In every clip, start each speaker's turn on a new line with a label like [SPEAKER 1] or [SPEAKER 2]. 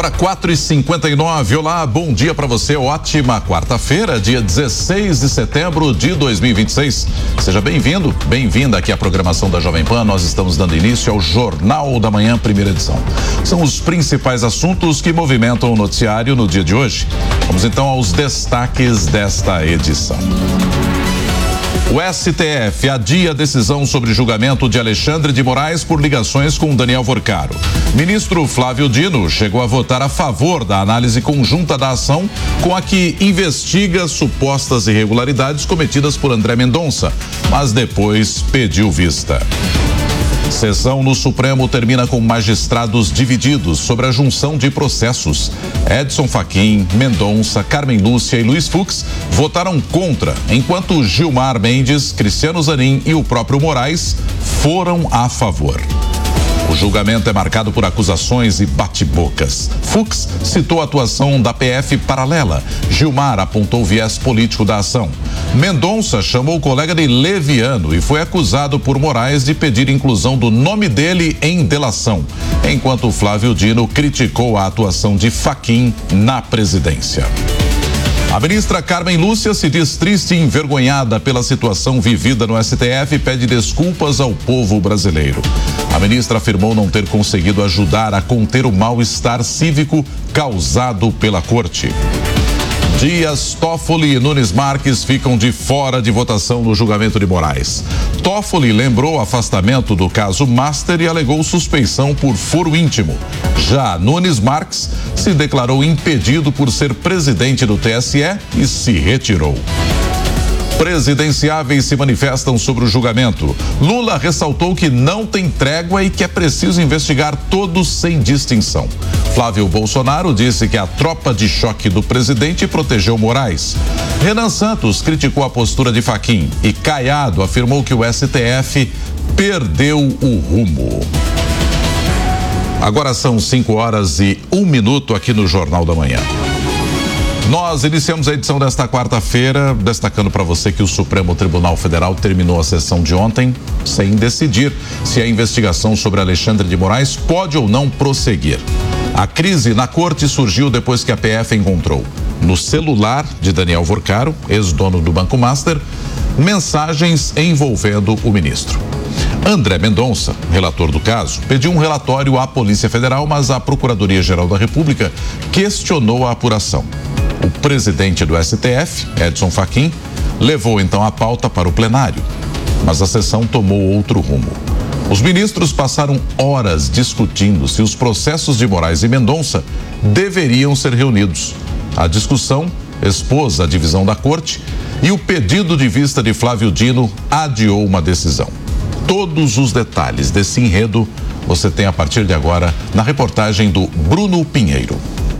[SPEAKER 1] Agora 4h59, olá, bom dia para você, ótima quarta-feira, dia 16 de setembro de 2026. Seja bem-vindo, bem-vinda aqui à programação da Jovem Pan. Nós estamos dando início ao Jornal da Manhã, primeira edição. São os principais assuntos que movimentam o noticiário no dia de hoje. Vamos então aos destaques desta edição. O STF adia a decisão sobre julgamento de Alexandre de Moraes por ligações com Daniel Vorcaro. Ministro Flávio Dino chegou a votar a favor da análise conjunta da ação com a que investiga supostas irregularidades cometidas por André Mendonça, mas depois pediu vista. Sessão no Supremo termina com magistrados divididos sobre a junção de processos. Edson Fachin, Mendonça, Carmen Lúcia e Luiz Fux votaram contra, enquanto Gilmar Mendes, Cristiano Zanin e o próprio Moraes foram a favor. O julgamento é marcado por acusações e bate-bocas. Fux citou a atuação da PF paralela. Gilmar apontou o viés político da ação. Mendonça chamou o colega de leviano e foi acusado por Moraes de pedir inclusão do nome dele em delação, enquanto Flávio Dino criticou a atuação de Fachin na presidência. A ministra Carmen Lúcia se diz triste e envergonhada pela situação vivida no STF e pede desculpas ao povo brasileiro. A ministra afirmou não ter conseguido ajudar a conter o mal-estar cívico causado pela corte. Dias Toffoli e Nunes Marques ficam de fora de votação no julgamento de Moraes. Toffoli lembrou o afastamento do caso Master e alegou suspeição por foro íntimo. Já Nunes Marques se declarou impedido por ser presidente do TSE e se retirou. Presidenciáveis se manifestam sobre o julgamento. Lula ressaltou que não tem trégua e que é preciso investigar todos sem distinção. Flávio Bolsonaro disse que a tropa de choque do presidente protegeu Moraes. Renan Santos criticou a postura de Fachin e Caiado afirmou que o STF perdeu o rumo. Agora são 5h01 aqui no Jornal da Manhã. Nós iniciamos a edição desta quarta-feira, destacando para você que o Supremo Tribunal Federal terminou a sessão de ontem sem decidir se a investigação sobre Alexandre de Moraes pode ou não prosseguir. A crise na corte surgiu depois que a PF encontrou no celular de Daniel Vorcaro, ex-dono do Banco Master, mensagens envolvendo o ministro. André Mendonça, relator do caso, pediu um relatório à Polícia Federal, mas a Procuradoria-Geral da República questionou a apuração. O presidente do STF, Edson Fachin, levou então a pauta para o plenário, mas a sessão tomou outro rumo. Os ministros passaram horas discutindo se os processos de Moraes e Mendonça deveriam ser reunidos. A discussão expôs a divisão da corte e o pedido de vista de Flávio Dino adiou uma decisão. Todos os detalhes desse enredo você tem a partir de agora na reportagem do Bruno Pinheiro.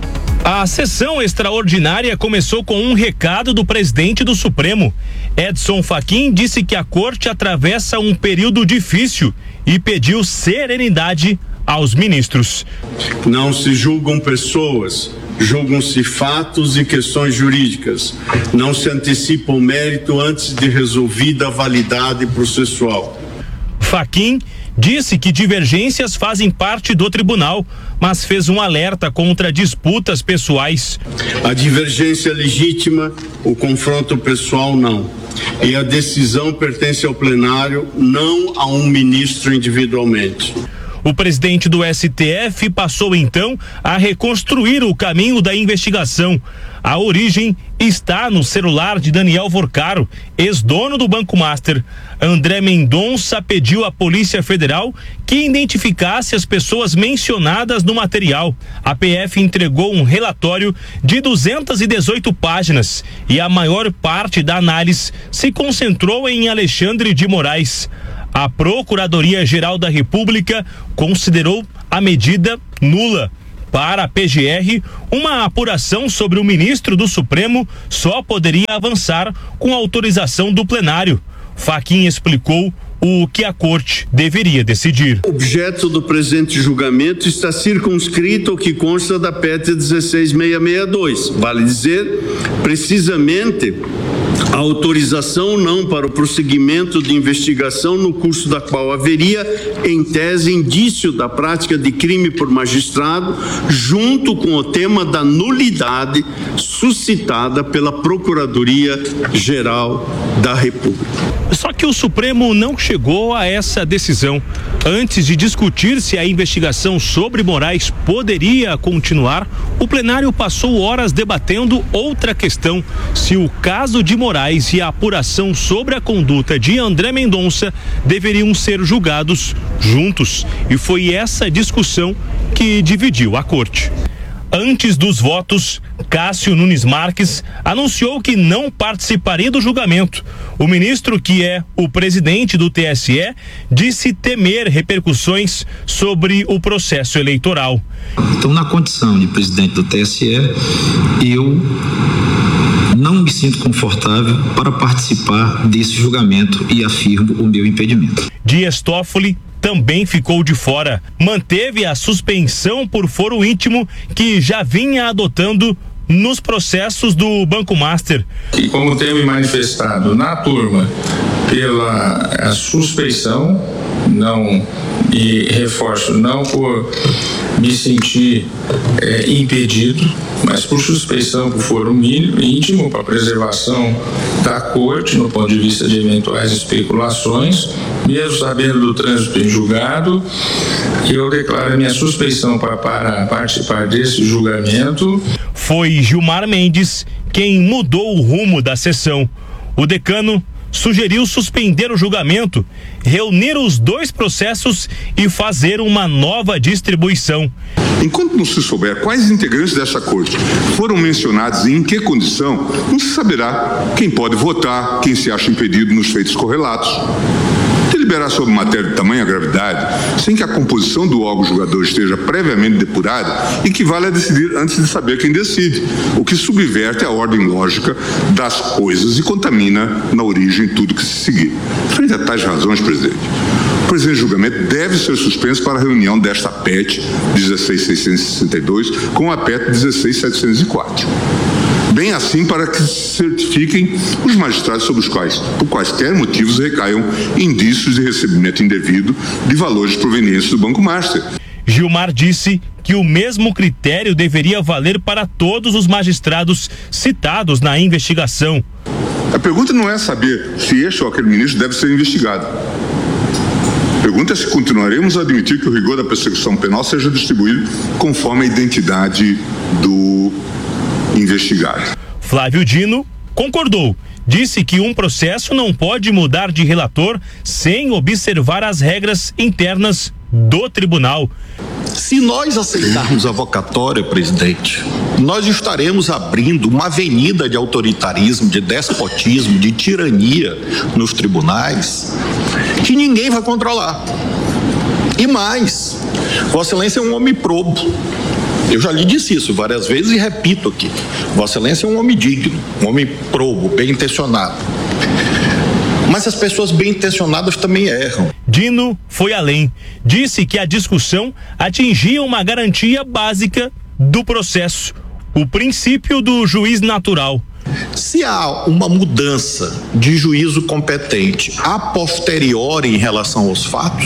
[SPEAKER 2] A sessão extraordinária começou com um recado do presidente do Supremo. Edson Fachin disse que a corte atravessa um período difícil e pediu serenidade aos ministros.
[SPEAKER 3] Não se julgam pessoas, julgam-se fatos e questões jurídicas. Não se antecipa o mérito antes de resolvida a validade processual.
[SPEAKER 2] Fachin disse que divergências fazem parte do tribunal, mas fez um alerta contra disputas pessoais.
[SPEAKER 3] A divergência é legítima, o confronto pessoal não. E a decisão pertence ao plenário, não a um ministro individualmente.
[SPEAKER 2] O presidente do STF passou então a reconstruir o caminho da investigação. A origem está no celular de Daniel Vorcaro, ex-dono do Banco Master. André Mendonça pediu à Polícia Federal que identificasse as pessoas mencionadas no material. A PF entregou um relatório de 218 páginas e a maior parte da análise se concentrou em Alexandre de Moraes. A Procuradoria-Geral da República considerou a medida nula. Para a PGR, uma apuração sobre o ministro do Supremo só poderia avançar com autorização do plenário. Fachin explicou o que a corte deveria decidir.
[SPEAKER 3] O objeto do presente julgamento está circunscrito ao que consta da PET 16662. Vale dizer, precisamente, A autorização não para o prosseguimento de investigação no curso da qual haveria, em tese, indício da prática de crime por magistrado, junto com o tema da nulidade suscitada pela Procuradoria-Geral da República.
[SPEAKER 2] Só que o Supremo não chegou a essa decisão. Antes de discutir se a investigação sobre Moraes poderia continuar, o plenário passou horas debatendo outra questão: se o caso de Moraes e a apuração sobre a conduta de André Mendonça deveriam ser julgados juntos. E foi essa discussão que dividiu a corte. Antes dos votos, Cássio Nunes Marques anunciou que não participaria do julgamento. O ministro, que é o presidente do TSE, disse temer repercussões sobre o processo eleitoral.
[SPEAKER 4] Então, na condição de presidente do TSE, eu não me sinto confortável para participar desse julgamento e afirmo o meu impedimento.
[SPEAKER 2] Dias Toffoli também ficou de fora. Manteve a suspensão por foro íntimo que já vinha adotando nos processos do Banco Master.
[SPEAKER 5] E como tenho me manifestado na turma pela suspeição, não, e reforço, não por me sentir impedido, mas por suspeição por foro íntimo, para preservação da corte no ponto de vista de eventuais especulações, mesmo sabendo do trânsito em julgado, eu declaro a minha suspeição para participar desse julgamento.
[SPEAKER 2] Foi Gilmar Mendes quem mudou o rumo da sessão. O decano sugeriu suspender o julgamento, reunir os dois processos e fazer uma nova distribuição.
[SPEAKER 6] Enquanto não se souber quais integrantes dessa corte foram mencionados e em que condição, não se saberá quem pode votar, quem se acha impedido nos feitos correlatos. Deliberar sobre matéria de tamanha gravidade, sem que a composição do órgão julgador esteja previamente depurada, equivale a decidir antes de saber quem decide, o que subverte a ordem lógica das coisas e contamina na origem tudo que se seguir. Frente a tais razões, presidente, o presente julgamento deve ser suspenso para a reunião desta PET 16662 com a PET 16704. Bem assim para que se certifiquem os magistrados sobre os quais, por quaisquer motivos, recaiam indícios de recebimento indevido de valores provenientes do Banco Master.
[SPEAKER 2] Gilmar disse que o mesmo critério deveria valer para todos os magistrados citados na investigação.
[SPEAKER 6] A pergunta não é saber se este ou aquele ministro deve ser investigado. A pergunta é se continuaremos a admitir que o rigor da persecução penal seja distribuído conforme a identidade do investigado.
[SPEAKER 2] Flávio Dino concordou. Disse que um processo não pode mudar de relator sem observar as regras internas do tribunal.
[SPEAKER 7] Se nós aceitarmos a vocatória, presidente, nós estaremos abrindo uma avenida de autoritarismo, de despotismo, de tirania nos tribunais que ninguém vai controlar. E mais, Vossa Excelência é um homem probo. Eu já lhe disse isso várias vezes e repito aqui. Vossa Excelência é um homem digno, um homem probo, bem intencionado. Mas as pessoas bem intencionadas também erram.
[SPEAKER 2] Dino foi além. Disse que a discussão atingia uma garantia básica do processo, o princípio do juiz natural.
[SPEAKER 7] Se há uma mudança de juízo competente a posteriori em relação aos fatos,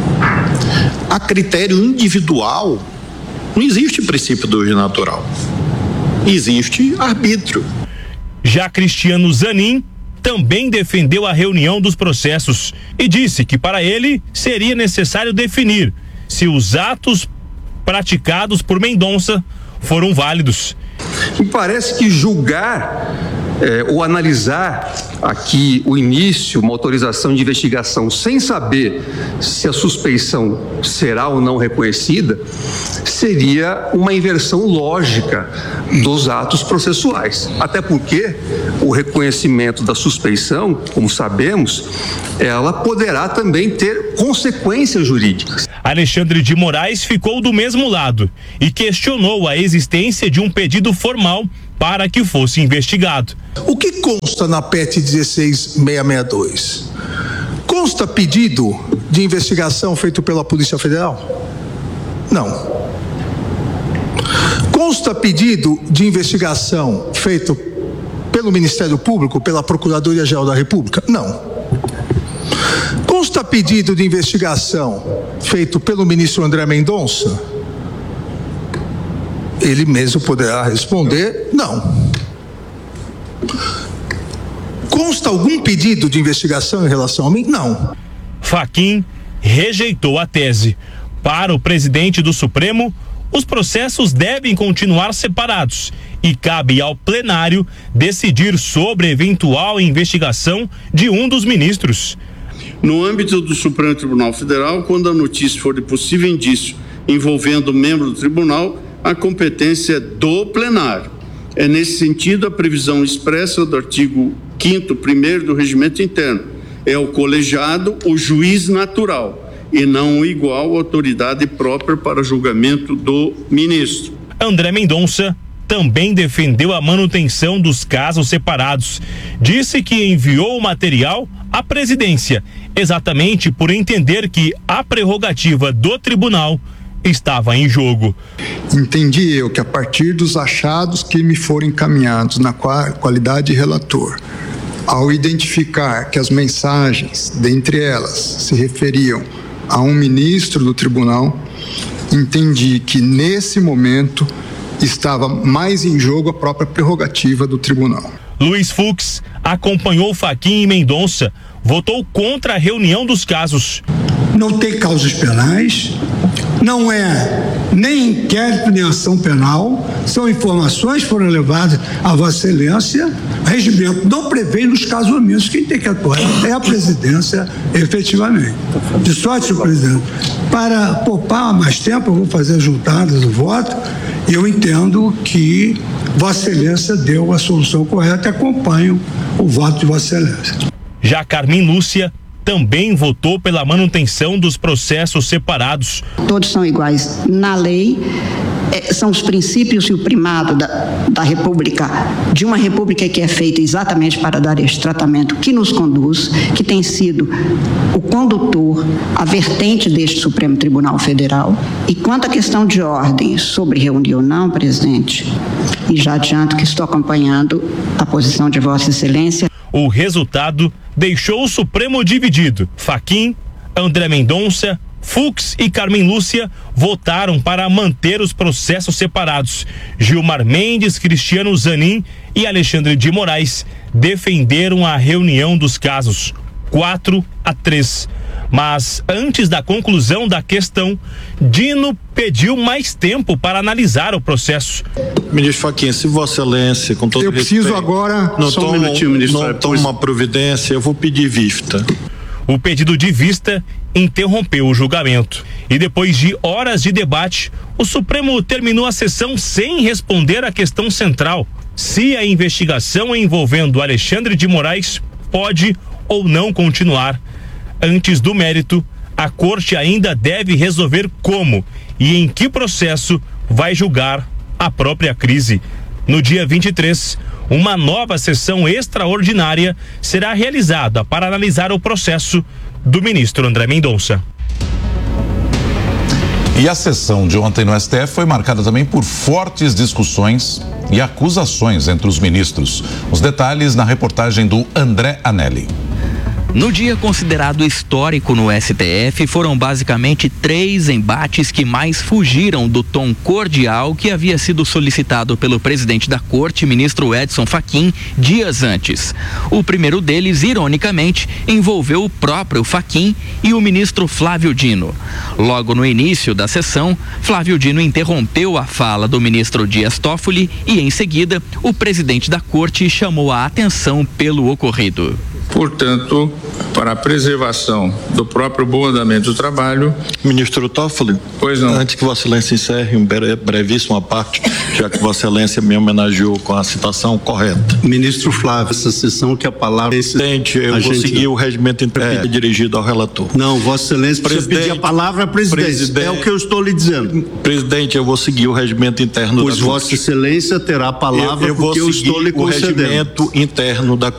[SPEAKER 7] a critério individual, não existe princípio do juiz natural. Existe arbítrio.
[SPEAKER 2] Já Cristiano Zanin também defendeu a reunião dos processos e disse que para ele seria necessário definir se os atos praticados por Mendonça foram válidos.
[SPEAKER 8] Me parece que julgar ou analisar aqui o início, uma autorização de investigação sem saber se a suspeição será ou não reconhecida, seria uma inversão lógica dos atos processuais. Até porque o reconhecimento da suspeição, como sabemos, ela poderá também ter consequências jurídicas.
[SPEAKER 2] Alexandre de Moraes ficou do mesmo lado e questionou a existência de um pedido formal para que fosse investigado.
[SPEAKER 9] O que consta na PET 16662? Consta pedido de investigação feito pela Polícia Federal? Não. Consta pedido de investigação feito pelo pelo Ministério Público, pela Procuradoria-Geral da República? Não. Consta pedido de investigação feito pelo ministro André Mendonça? Ele mesmo poderá responder: não. Consta algum pedido de investigação em relação a mim? Não.
[SPEAKER 2] Fachin rejeitou a tese. Para o presidente do Supremo, os processos devem continuar separados e cabe ao plenário decidir sobre eventual investigação de um dos ministros.
[SPEAKER 3] No âmbito do Supremo Tribunal Federal, quando a notícia for de possível indício envolvendo membro do tribunal, a competência é do plenário. É nesse sentido a previsão expressa do artigo 5º, 1º do Regimento Interno. É o colegiado o juiz natural e não o igual autoridade própria para julgamento do ministro.
[SPEAKER 2] André Mendonça também defendeu a manutenção dos casos separados. Disse que enviou o material à presidência, exatamente por entender que a prerrogativa do tribunal estava em jogo.
[SPEAKER 10] Entendi eu que a partir dos achados que me foram encaminhados na qualidade de relator, ao identificar que as mensagens, dentre elas, se referiam a um ministro do tribunal, entendi que nesse momento estava mais em jogo a própria prerrogativa do tribunal.
[SPEAKER 2] Luiz Fux acompanhou Fachin e Mendonça, votou contra a reunião dos casos.
[SPEAKER 11] Não tem causas penais, não é nem inquérito nem ação penal, são informações que foram levadas a Vossa Excelência. O regimento não prevê nos casos omissos, quem tem que atuar é a presidência efetivamente. De sorte, senhor presidente, para poupar mais tempo, eu vou fazer as juntadas do voto, e eu entendo que Vossa Excelência deu a solução correta e acompanho o voto de Vossa Excelência.
[SPEAKER 2] Já Carmen Lúcia também votou pela manutenção dos processos separados.
[SPEAKER 12] Todos são iguais na lei, são os princípios e o primado da República, de uma República que é feita exatamente para dar este tratamento que nos conduz, que tem sido o condutor, a vertente deste Supremo Tribunal Federal. E quanto à questão de ordem sobre reunião ou não, presidente, e já adianto que estou acompanhando a posição de Vossa Excelência.
[SPEAKER 2] O resultado deixou o Supremo dividido. Fachin, André Mendonça, Fux e Carmen Lúcia votaram para manter os processos separados. Gilmar Mendes, Cristiano Zanin e Alexandre de Moraes defenderam a reunião dos casos, 4-3. Mas antes da conclusão da questão, Dino pediu mais tempo para analisar o processo.
[SPEAKER 13] Ministro Fachin, se Vossa Excelência, com todo respeito,
[SPEAKER 11] eu preciso agora
[SPEAKER 13] não toma uma providência, eu vou pedir vista.
[SPEAKER 2] O pedido de vista interrompeu o julgamento. E depois de horas de debate, o Supremo terminou a sessão sem responder à questão central: se a investigação envolvendo Alexandre de Moraes pode ou não continuar. Antes do mérito, a Corte ainda deve resolver como e em que processo vai julgar a própria crise. No dia 23, uma nova sessão extraordinária será realizada para analisar o processo do ministro André Mendonça.
[SPEAKER 1] E a sessão de ontem no STF foi marcada também por fortes discussões e acusações entre os ministros. Os detalhes na reportagem do André Anelli.
[SPEAKER 14] No dia considerado histórico no STF, foram basicamente 3 embates que mais fugiram do tom cordial que havia sido solicitado pelo presidente da Corte, ministro Edson Fachin, dias antes. O primeiro deles, ironicamente, envolveu o próprio Fachin e o ministro Flávio Dino. Logo no início da sessão, Flávio Dino interrompeu a fala do ministro Dias Toffoli e, em seguida, o presidente da Corte chamou a atenção pelo ocorrido.
[SPEAKER 5] Portanto, para a preservação do próprio bom andamento do trabalho.
[SPEAKER 13] Ministro Toffoli,
[SPEAKER 5] pois não.
[SPEAKER 13] Antes que Vossa Excelência encerre brevíssima parte, já que Vossa Excelência me homenageou com a citação correta.
[SPEAKER 15] Ministro Flávio, essa sessão que a palavra...
[SPEAKER 13] Presidente, eu vou seguir o regimento interno dirigido ao relator.
[SPEAKER 15] Não, Vossa Excelência precisa pedir a palavra à presidência. É o que eu estou lhe dizendo.
[SPEAKER 13] Presidente, eu vou seguir o regimento interno
[SPEAKER 15] da Corte. Pois Vossa Excelência terá a palavra porque eu estou lhe concedendo.
[SPEAKER 13] O regimento interno da Corte.